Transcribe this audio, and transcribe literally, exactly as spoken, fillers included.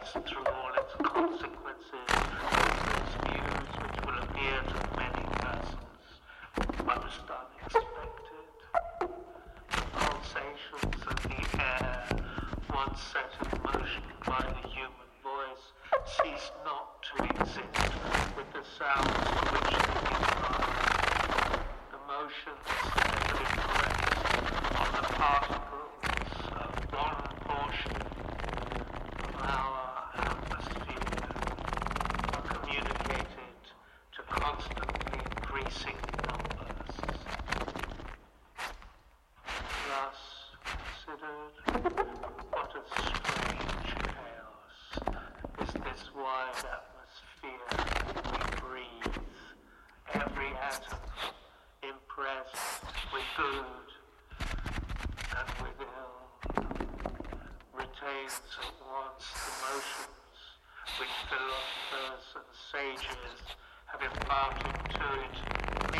embrace through all its consequences those views which will appear to many persons most unexpected. The pulsations of the air, once set in motion by the human voice, cease not to exist with the sounds to which they give rise. The motions that have impressed on the particles of one portion of our atmosphere are communicated to constantly increasing numbers. Thus considered, what a strange chaos is this wide atmosphere we breathe, every atom impressed with good and with ill, retains at once the motions which philosophers and sages have imparted to it